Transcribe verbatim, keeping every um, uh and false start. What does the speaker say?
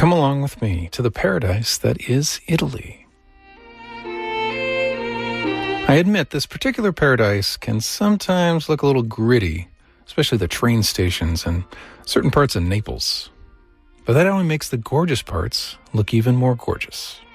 Come along with me to the paradise that is Italy. I admit this particular paradise can sometimes look a little gritty, especially the train stations and certain parts of Naples. But that only makes the gorgeous parts look even more gorgeous.